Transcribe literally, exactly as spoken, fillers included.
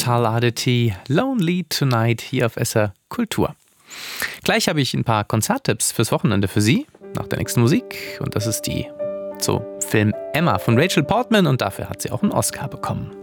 Total Oddity, Lonely Tonight hier auf S R Kultur. Gleich habe ich ein paar Konzerttipps fürs Wochenende für Sie, nach der nächsten Musik. Und das ist die zum Film Emma von Rachel Portman und dafür hat sie auch einen Oscar bekommen.